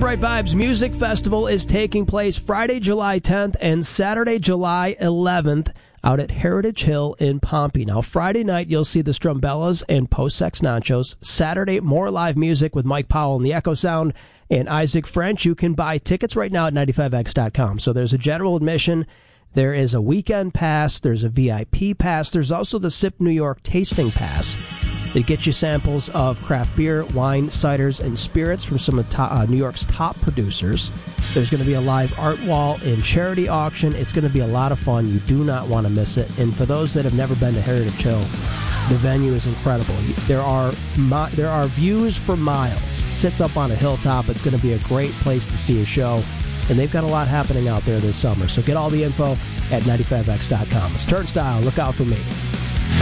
Bright Vibes Music Festival is taking place Friday, July 10th and Saturday, July 11th out at Heritage Hill in Pompey. Now, Friday night, you'll see the Strumbellas and Post Sex Nachos. Saturday, more live music with Mike Powell and the Echo Sound and Isaac French. You can buy tickets right now at 95x.com. So there's a general admission. There is a weekend pass. There's a VIP pass. There's also the Sip New York tasting pass. It gets you samples of craft beer, wine, ciders, and spirits from some of New York's top producers. There's going to be a live art wall and charity auction. It's going to be a lot of fun. You do not want to miss it. And for those that have never been to Heritage Hill, the venue is incredible. There are views for miles. Sits up on a hilltop. It's going to be a great place to see a show. And they've got a lot happening out there this summer. So get all the info at 95x.com. It's Turnstile. Look out for me.